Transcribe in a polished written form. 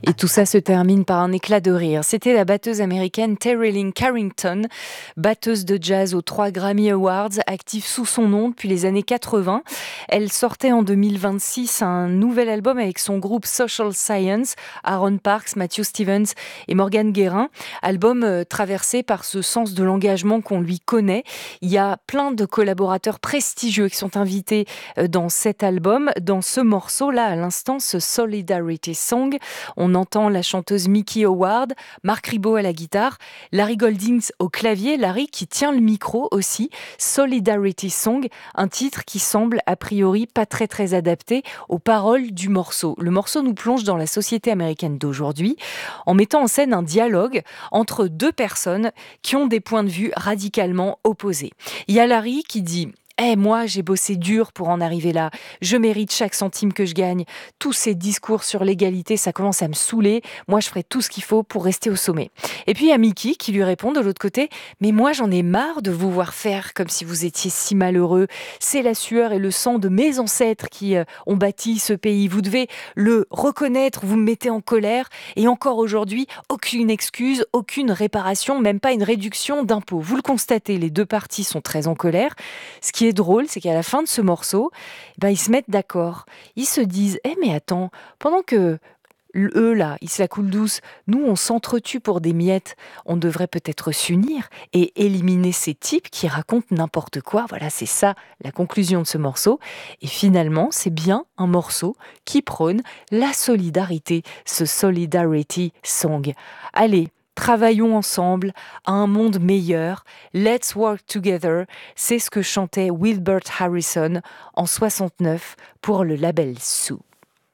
Et tout ça se termine par un éclat de rire. C'était la batteuse américaine Terry Lynn Carrington, batteuse de jazz aux 3 Grammy Awards, active sous son nom depuis les années 80. Elle sortait en 2026 un nouvel album avec son groupe Social Science, Aaron Parks, Matthew Stevens et Morgan Guérin. Album traversé par ce sens de l'engagement qu'on lui connaît. Il y a plein de collaborateurs prestigieux qui sont invités dans cet album. Dans ce morceau-là, à l'instant, ce Solidarity Song, on entend la chanteuse Mickey Howard, Marc Ribot à la guitare, Larry Goldings au clavier, Larry qui tient le micro aussi. Solidarity Song, un titre qui semble a priori pas très adapté aux paroles du morceau. Le morceau nous plonge dans la société américaine d'aujourd'hui en mettant en scène un dialogue entre deux personnes qui ont des points de vue radicalement opposés. Il y a Larry qui dit: moi, j'ai bossé dur pour en arriver là. Je mérite chaque centime que je gagne. Tous ces discours sur l'égalité, ça commence à me saouler. Moi, je ferai tout ce qu'il faut pour rester au sommet. Et puis, il y a Mickey qui lui répond de l'autre côté: mais moi, j'en ai marre de vous voir faire comme si vous étiez si malheureux. C'est la sueur et le sang de mes ancêtres qui ont bâti ce pays. Vous devez le reconnaître. Vous me mettez en colère. Et encore aujourd'hui, aucune excuse, aucune réparation, même pas une réduction d'impôts. Vous le constatez, les deux parties sont très en colère. Ce qui est drôle, c'est qu'à la fin de ce morceau, ils se mettent d'accord. Ils se disent: mais attends, pendant que eux là, ils se la coulent douce, nous on s'entretue pour des miettes, on devrait peut-être s'unir et éliminer ces types qui racontent n'importe quoi. Voilà, c'est ça la conclusion de ce morceau. Et finalement, c'est bien un morceau qui prône la solidarité, ce Solidarity Song. Allez, travaillons ensemble à un monde meilleur. Let's work together. C'est ce que chantait Wilbert Harrison en 69 pour le label Sue.